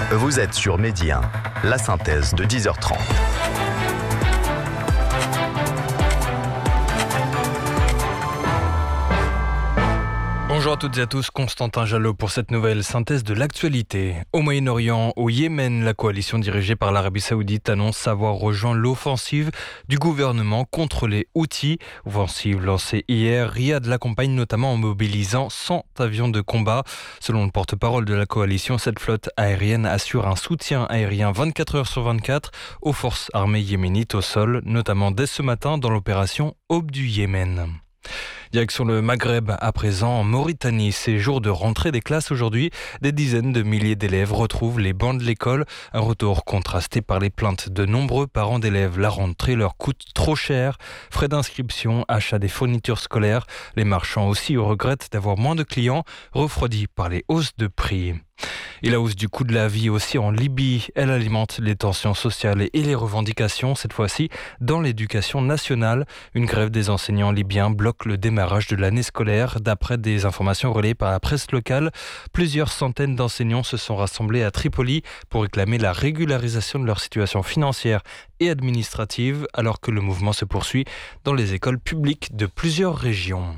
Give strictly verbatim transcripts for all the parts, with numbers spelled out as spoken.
Vous êtes sur Midi un, la synthèse de dix heures trente. Bonjour à toutes et à tous, Constantin Jalot pour cette nouvelle synthèse de l'actualité. Au Moyen-Orient, au Yémen, la coalition dirigée par l'Arabie Saoudite annonce avoir rejoint l'offensive du gouvernement contre les Houthis. Offensive lancée hier, Riyad l'accompagne notamment en mobilisant cent avions de combat. Selon le porte-parole de la coalition, cette flotte aérienne assure un soutien aérien vingt-quatre heures sur vingt-quatre aux forces armées yéménites au sol, notamment dès ce matin dans l'opération Aube du Yémen. Direction le Maghreb à présent, en Mauritanie, c'est jour de rentrée des classes aujourd'hui. Des dizaines de milliers d'élèves retrouvent les bancs de l'école. Un retour contrasté par les plaintes de nombreux parents d'élèves. La rentrée leur coûte trop cher. Frais d'inscription, achat des fournitures scolaires. Les marchands aussi regrettent d'avoir moins de clients, refroidis par les hausses de prix. Et la hausse du coût de la vie aussi en Libye, elle alimente les tensions sociales et les revendications, cette fois-ci dans l'éducation nationale. Une grève des enseignants libyens bloque le démarrage de l'année scolaire. D'après des informations relayées par la presse locale, plusieurs centaines d'enseignants se sont rassemblés à Tripoli pour réclamer la régularisation de leur situation financière et administrative, alors que le mouvement se poursuit dans les écoles publiques de plusieurs régions.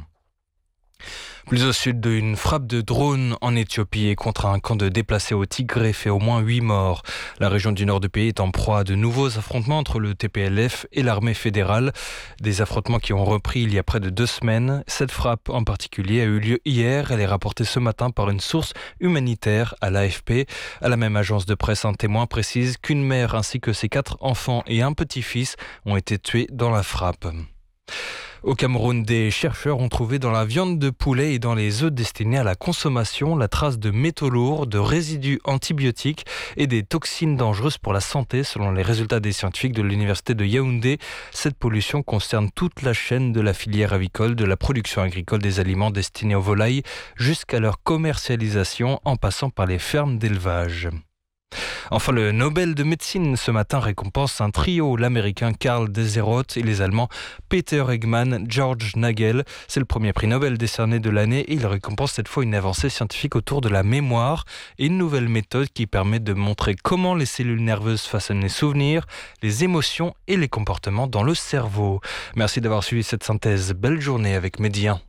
Plus au sud, une frappe de drone en Éthiopie et contre un camp de déplacés au Tigré fait au moins huit morts. La région du nord du pays est en proie à de nouveaux affrontements entre le T P L F et l'armée fédérale. Des affrontements qui ont repris il y a près de deux semaines. Cette frappe en particulier a eu lieu hier. Elle est rapportée ce matin par une source humanitaire à l'A F P. À la même agence de presse, un témoin précise qu'une mère ainsi que ses quatre enfants et un petit-fils ont été tués dans la frappe. Au Cameroun, des chercheurs ont trouvé dans la viande de poulet et dans les œufs destinés à la consommation la trace de métaux lourds, de résidus antibiotiques et des toxines dangereuses pour la santé, selon les résultats des scientifiques de l'université de Yaoundé. Cette pollution concerne toute la chaîne de la filière avicole, de la production agricole des aliments destinés aux volailles jusqu'à leur commercialisation en passant par les fermes d'élevage. Enfin, le Nobel de médecine ce matin récompense un trio, l'américain Karl Deseroth et les allemands Peter Eggman, George Nagel. C'est le premier prix Nobel décerné de l'année et il récompense cette fois une avancée scientifique autour de la mémoire et une nouvelle méthode qui permet de montrer comment les cellules nerveuses façonnent les souvenirs, les émotions et les comportements dans le cerveau. Merci d'avoir suivi cette synthèse. Belle journée avec Midi un.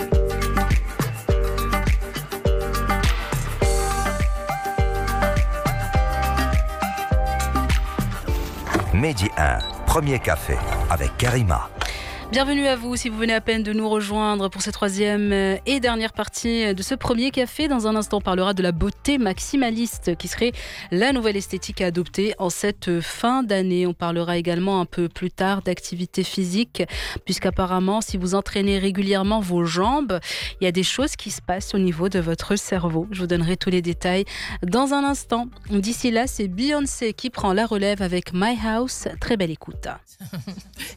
Midi un, premier café avec Karima. Bienvenue à vous si vous venez à peine de nous rejoindre pour cette troisième et dernière partie de ce premier café. Dans un instant, on parlera de la beauté maximaliste qui serait la nouvelle esthétique à adopter en cette fin d'année. On parlera également un peu plus tard d'activité physique puisqu'apparemment, si vous entraînez régulièrement vos jambes, il y a des choses qui se passent au niveau de votre cerveau. Je vous donnerai tous les détails dans un instant. D'ici là, c'est Beyoncé qui prend la relève avec My House. Très belle écoute.